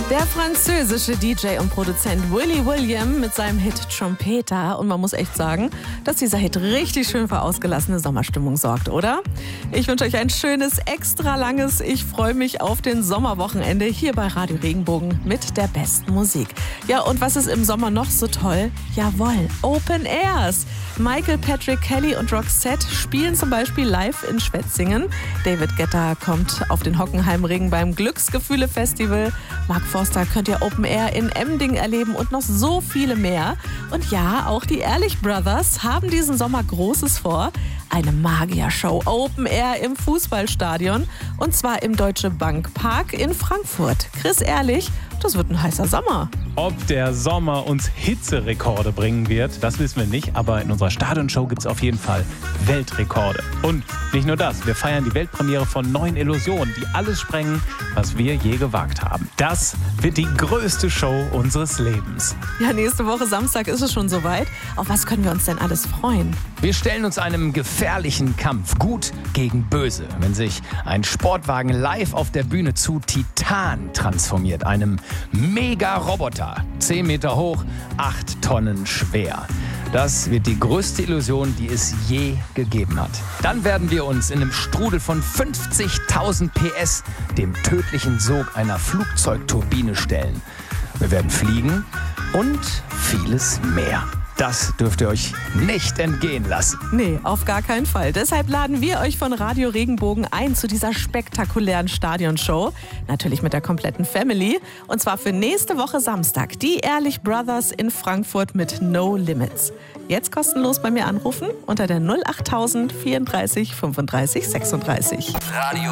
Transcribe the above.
Der französische DJ und Produzent Willy William mit seinem Hit Trompeter. Und man muss echt sagen, dass dieser Hit richtig schön für ausgelassene Sommerstimmung sorgt, oder? Ich wünsche euch ein schönes, extra langes Ich freue mich auf den Sommerwochenende hier bei Radio Regenbogen mit der besten Musik. Ja, und was ist im Sommer noch so toll? Jawohl, Open Airs. Michael, Patrick, Kelly und Roxette spielen zum Beispiel live in Schwetzingen. David Guetta kommt auf den Hockenheimring beim Glücksgefühle-Festival. Mark Forster könnt ihr Open Air in Emding erleben und noch so viele mehr. Und ja, auch die Ehrlich Brothers haben diesen Sommer Großes vor. Eine Magiershow Open Air im Fußballstadion. Und zwar im Deutsche Bank Park in Frankfurt. Chris Ehrlich, das wird ein heißer Sommer. Ob der Sommer uns Hitzerekorde bringen wird, das wissen wir nicht. Aber in unserer Stadionshow gibt es auf jeden Fall Weltrekorde. Und nicht nur das, wir feiern die Weltpremiere von neuen Illusionen, die alles sprengen, was wir je gewagt haben. Das wird die größte Show unseres Lebens. Ja, nächste Woche Samstag ist es schon soweit. Auf was können wir uns denn alles freuen? Wir stellen uns einem gefährlichen Kampf, Gut gegen Böse, wenn sich ein Sportwagen live auf der Bühne zu Titan transformiert, einem Mega-Roboter, 10 Meter hoch, 8 Tonnen schwer. Das wird die größte Illusion, die es je gegeben hat. Dann werden wir uns in einem Strudel von 50.000 PS dem tödlichen Sog einer Flugzeugturbine stellen. Wir werden fliegen und vieles mehr. Das dürft ihr euch nicht entgehen lassen. Nee, auf gar keinen Fall. Deshalb laden wir euch von Radio Regenbogen ein zu dieser spektakulären Stadionshow. Natürlich mit der kompletten Family. Und zwar für nächste Woche Samstag. Die Ehrlich Brothers in Frankfurt mit No Limits. Jetzt kostenlos bei mir anrufen unter der 08000 34 35 36. Radio